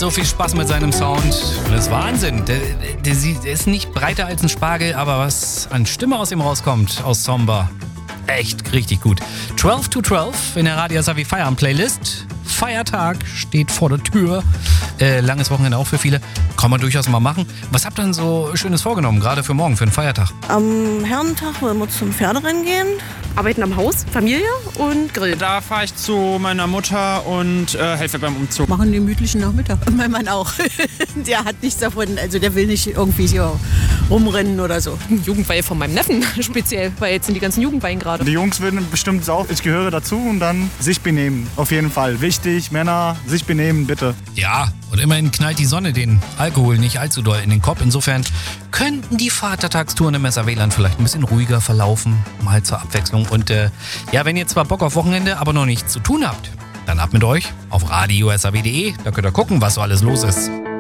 so viel Spaß mit seinem Sound. Das ist Wahnsinn. Der ist nicht breiter als ein Spargel, aber was an Stimme aus ihm rauskommt, aus Somber, echt richtig gut. 12 to 12 in der Radio Wasabi Feierabend-Playlist. Feiertag steht vor der Tür. Langes Wochenende auch für viele. Kann man durchaus mal machen. Was habt ihr denn so Schönes vorgenommen, gerade für morgen, für den Feiertag? Am Herrentag wollen wir zum Pferderennen gehen. Arbeiten am Haus, Familie und Grill. Da fahre ich zu meiner Mutter und helfe beim Umzug. Machen den gemütlichen Nachmittag. Und mein Mann auch. Der hat nichts davon. Also der will nicht irgendwie hier rumrennen oder so. Jugendweihe von meinem Neffen speziell, weil jetzt sind die ganzen Jugendweihen gerade. Die Jungs würden bestimmt saufen. Ich gehöre dazu und dann sich benehmen. Auf jeden Fall. Wichtig, Männer, sich benehmen, bitte. Ja, und immerhin knallt die Sonne den Alkohol nicht allzu doll in den Kopf. Insofern könnten die Vatertagstouren im SAW-Land vielleicht ein bisschen ruhiger verlaufen, mal zur Abwechslung. Und ja, wenn ihr zwar Bock auf Wochenende, aber noch nichts zu tun habt, dann ab mit euch auf radio.saw.de. Da könnt ihr gucken, was so alles los ist.